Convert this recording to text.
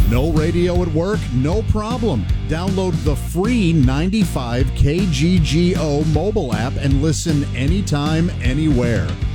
No radio at work? No problem. Download the free 95 KGGO mobile app and listen anytime, anywhere.